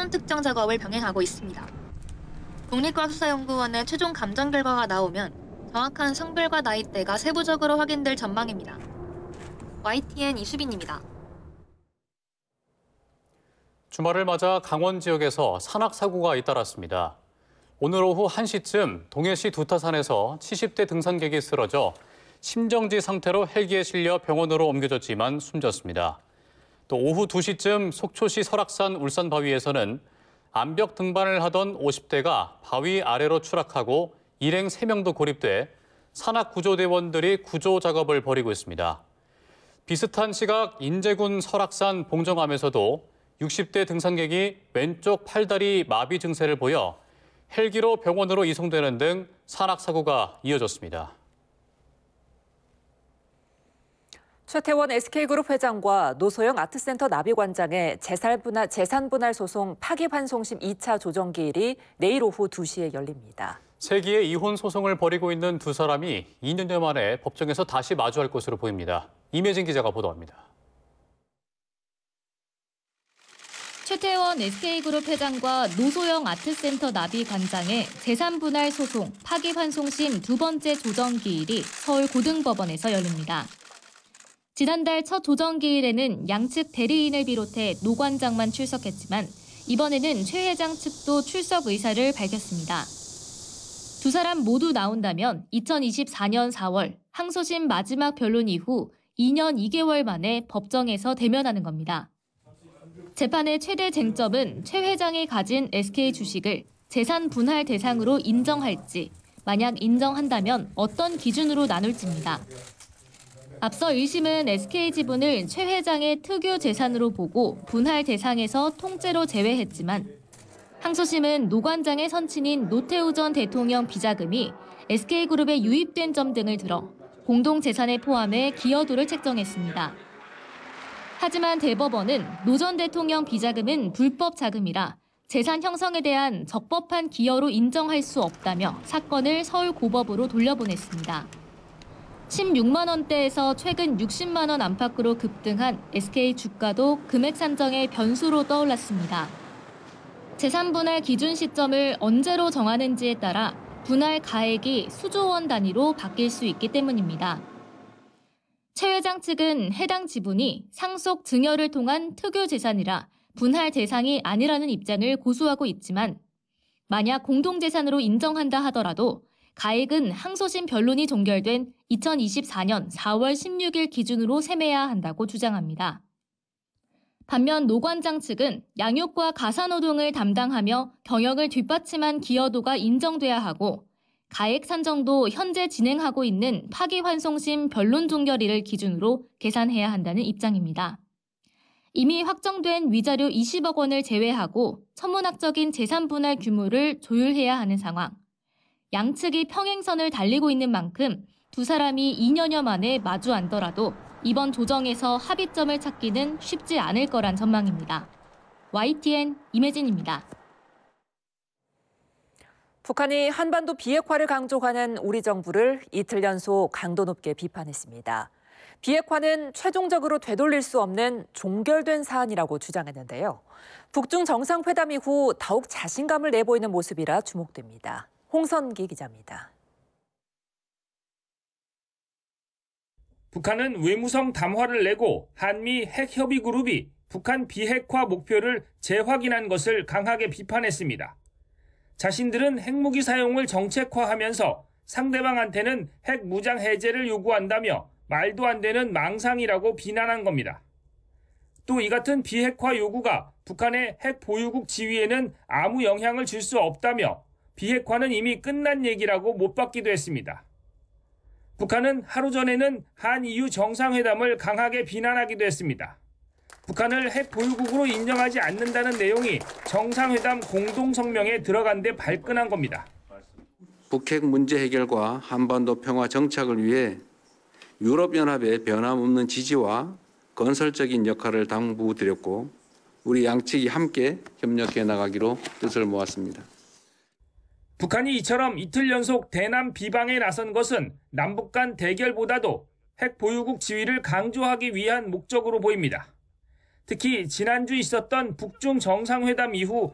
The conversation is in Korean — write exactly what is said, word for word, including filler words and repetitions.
신원 특정 작업을 병행하고 있습니다. 국립과학수사연구원의 최종 감정 결과가 나오면 정확한 성별과 나이대가 세부적으로 확인될 전망입니다. 와이티엔 이수빈입니다. 주말을 맞아 강원 지역에서 산악사고가 잇따랐습니다. 오늘 오후 한 시쯤 동해시 두타산에서 칠십 대 등산객이 쓰러져 심정지 상태로 헬기에 실려 병원으로 옮겨졌지만 숨졌습니다. 또 오후 두 시쯤 속초시 설악산 울산 바위에서는 암벽 등반을 하던 오십 대가 바위 아래로 추락하고 일행 세 명도 고립돼 산악구조대원들이 구조 작업을 벌이고 있습니다. 비슷한 시각 인제군 설악산 봉정암에서도 육십 대 등산객이 왼쪽 팔다리 마비 증세를 보여 헬기로 병원으로 이송되는 등 산악사고가 이어졌습니다. 최태원 에스케이그룹 회장과 노소영 아트센터 나비관장의 재산분할, 재산분할 소송 파기환송심 이 차 조정기일이 내일 오후 두 시에 열립니다. 세기의 이혼 소송을 벌이고 있는 두 사람이 이 년여 만에 법정에서 다시 마주할 것으로 보입니다. 임혜진 기자가 보도합니다. 최태원 에스케이그룹 회장과 노소영 아트센터 나비관장의 재산분할 소송 파기환송심 두 번째 조정기일이 서울 고등법원에서 열립니다. 지난달 첫 조정기일에는 양측 대리인을 비롯해 노 관장만 출석했지만 이번에는 최 회장 측도 출석 의사를 밝혔습니다. 두 사람 모두 나온다면 이천이십사 년 사월 항소심 마지막 변론 이후 이 년 이 개월 만에 법정에서 대면하는 겁니다. 재판의 최대 쟁점은 최 회장이 가진 에스케이 주식을 재산 분할 대상으로 인정할지, 만약 인정한다면 어떤 기준으로 나눌지입니다. 앞서 일 심은 에스케이 지분을 최 회장의 특유 재산으로 보고 분할 대상에서 통째로 제외했지만 항소심은 노 관장의 선친인 노태우 전 대통령 비자금이 에스케이그룹에 유입된 점 등을 들어 공동재산에 포함해 기여도를 책정했습니다. 하지만 대법원은 노 전 대통령 비자금은 불법 자금이라 재산 형성에 대한 적법한 기여로 인정할 수 없다며 사건을 서울고법으로 돌려보냈습니다. 십육만 원대에서 최근 육십만 원 안팎으로 급등한 에스케이 주가도 금액 산정의 변수로 떠올랐습니다. 재산 분할 기준 시점을 언제로 정하는지에 따라 분할 가액이 수조 원 단위로 바뀔 수 있기 때문입니다. 최 회장 측은 해당 지분이 상속 증여를 통한 특유 재산이라 분할 대상이 아니라는 입장을 고수하고 있지만 만약 공동재산으로 인정한다 하더라도 가액은 항소심 변론이 종결된 이천이십사 년 사월 십육일 기준으로 세매야 한다고 주장합니다. 반면 노 관장 측은 양육과 가사노동을 담당하며 경영을 뒷받침한 기여도가 인정돼야 하고 가액 산정도 현재 진행하고 있는 파기환송심 변론 종결일을 기준으로 계산해야 한다는 입장입니다. 이미 확정된 위자료 이십억 원을 제외하고 천문학적인 재산 분할 규모를 조율해야 하는 상황. 양측이 평행선을 달리고 있는 만큼 두 사람이 이 년여 만에 마주 앉더라도 이번 조정에서 합의점을 찾기는 쉽지 않을 거란 전망입니다. 와이티엔 임혜진입니다. 북한이 한반도 비핵화를 강조하는 우리 정부를 이틀 연속 강도 높게 비판했습니다. 비핵화는 최종적으로 되돌릴 수 없는 종결된 사안이라고 주장했는데요. 북중 정상회담 이후 더욱 자신감을 내보이는 모습이라 주목됩니다. 홍선기 기자입니다. 북한은 외무성 담화를 내고 한미 핵협의그룹이 북한 비핵화 목표를 재확인한 것을 강하게 비판했습니다. 자신들은 핵무기 사용을 정책화하면서 상대방한테는 핵 무장 해제를 요구한다며 말도 안 되는 망상이라고 비난한 겁니다. 또 이 같은 비핵화 요구가 북한의 핵 보유국 지위에는 아무 영향을 줄 수 없다며 비핵화는 이미 끝난 얘기라고 못 받기도 했습니다. 북한은 하루 전에는 한이유 정상회담을 강하게 비난하기도 했습니다. 북한을 핵 보유국으로 인정하지 않는다는 내용이 정상회담 공동성명에 들어간 데 발끈한 겁니다. 북핵 문제 해결과 한반도 평화 정착을 위해 유럽연합의 변함없는 지지와 건설적인 역할을 당부드렸고 우리 양측이 함께 협력해 나가기로 뜻을 모았습니다. 북한이 이처럼 이틀 연속 대남 비방에 나선 것은 남북 간 대결보다도 핵 보유국 지위를 강조하기 위한 목적으로 보입니다. 특히 지난주 있었던 북중 정상회담 이후